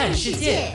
看世界。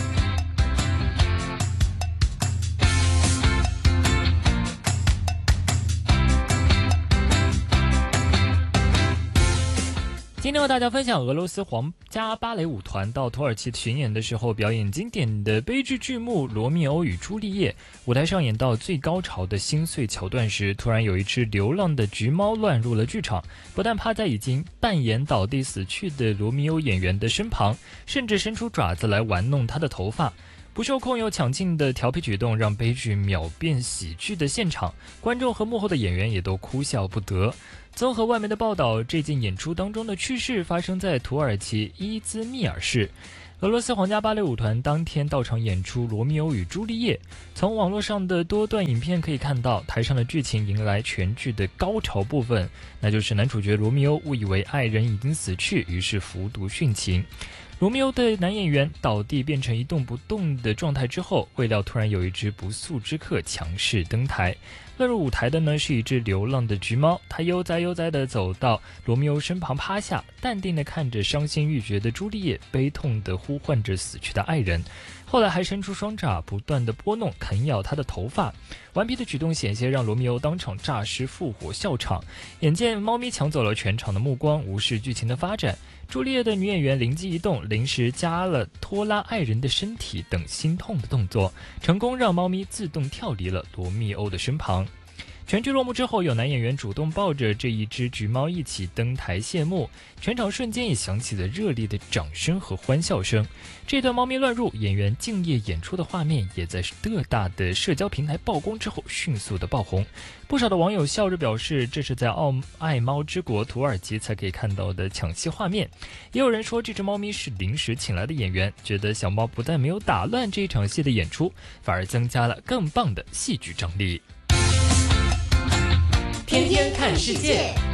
今天和大家分享俄罗斯皇家芭蕾舞团到土耳其巡演的时候，表演经典的悲剧剧目《罗密欧与朱丽叶》。舞台上演到最高潮的心碎桥段时，突然有一只流浪的橘猫乱入了剧场，不但趴在已经扮演倒地死去的罗密欧演员的身旁，甚至伸出爪子来玩弄他的头发。不受控又抢镜的调皮举动让悲剧秒变喜剧的现场，观众和幕后的演员也都哭笑不得。综合外媒的报道，这件演出当中的趣事发生在土耳其伊兹密尔市。俄罗斯皇家芭蕾舞团当天到场演出《罗密欧与朱丽叶》。从网络上的多段影片可以看到，台上的剧情迎来全剧的高潮部分，那就是男主角罗密欧误以为爱人已经死去，于是服毒殉情。罗密欧的男演员倒地变成一动不动的状态之后，未料突然有一只不速之客强势登台。乱入舞台的呢是一只流浪的橘猫，它悠哉悠哉地走到罗密欧身旁趴下，淡定地看着伤心欲绝的朱丽叶，悲痛地呼唤着死去的爱人。后来还伸出双爪，不断地拨弄啃咬他的头发。顽皮的举动险些让罗密欧当场诈尸复活笑场。眼见猫咪抢走了全场的目光，无视剧情的发展，朱丽叶的女演员灵机一动，临时加了拖拉爱人的身体等心痛的动作，成功让猫咪自动跳离了罗密欧的身旁。全剧落幕之后，有男演员主动抱着这一只橘猫一起登台谢幕，全场瞬间也响起了热烈的掌声和欢笑声。这段猫咪乱入演员敬业演出的画面也在各大的社交平台曝光之后迅速的爆红。不少的网友笑着表示，这是在爱猫之国土耳其才可以看到的抢戏画面。也有人说这只猫咪是临时请来的演员，觉得小猫不但没有打乱这一场戏的演出，反而增加了更棒的戏剧张力。天天看世界。